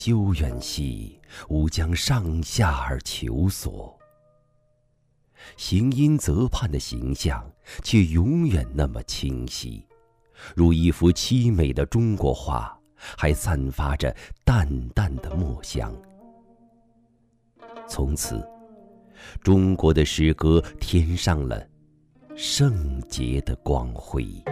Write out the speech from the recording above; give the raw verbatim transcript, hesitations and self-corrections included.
究远兮，吾将上下而求索。行阴则盼的形象，却永远那么清晰，如一幅凄美的中国画，还散发着淡淡的墨香。从此，中国的诗歌添上了圣洁的光辉。